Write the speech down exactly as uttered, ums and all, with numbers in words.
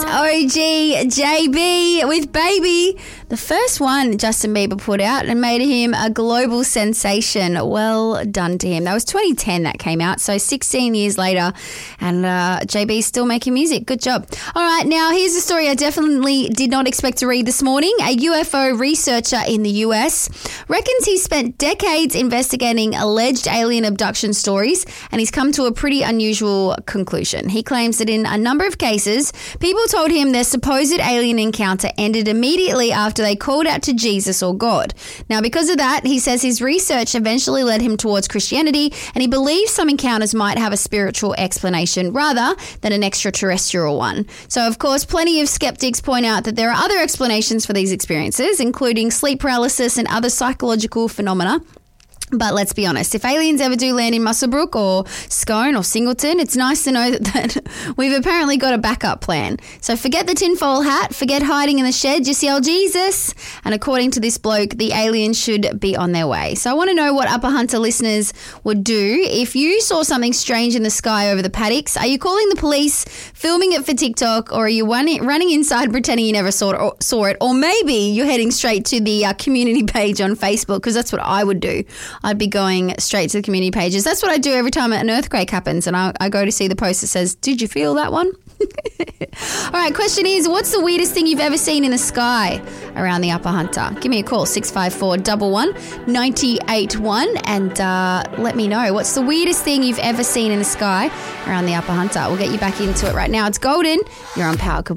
O G J B with Baby, the first one Justin Bieber put out and made him a global sensation. Well done to him. That was twenty ten that came out, so sixteen years later, and uh, J B's still making music. Good job. All right, now here's a story I definitely did not expect to read this morning. A U F O researcher in the U S reckons he spent decades investigating alleged alien abduction stories, and he's come to a pretty unusual conclusion. He claims that in a number of cases, people told him their supposed alien encounter ended immediately after they called out to Jesus or God. Now, because of that, he says his research eventually led him towards Christianity, and he believes some encounters might have a spiritual explanation rather than an extraterrestrial one. So, of course, plenty of skeptics point out that there are other explanations for these experiences, including sleep paralysis and other psychological phenomena. But let's be honest, if aliens ever do land in Muswellbrook or Scone or Singleton, it's nice to know that, that we've apparently got a backup plan. So forget the tinfoil hat, forget hiding in the shed, just yell Jesus. And according to this bloke, the aliens should be on their way. So I want to know what Upper Hunter listeners would do if you saw something strange in the sky over the paddocks. Are you calling the police, filming it for TikTok, or are you running inside pretending you never saw it, or, saw it? Or maybe you're heading straight to the uh, community page on Facebook, because that's what I would do. I'd be going straight to the community pages. That's what I do every time an earthquake happens, and I, I go to see the post that says, did you feel that one? All right, question is, what's the weirdest thing you've ever seen in the sky around the Upper Hunter? Give me a call, six five four, one one, nine eight one, and uh, let me know. What's the weirdest thing you've ever seen in the sky around the Upper Hunter? We'll get you back into it right now. It's Golden. You're on Power. Good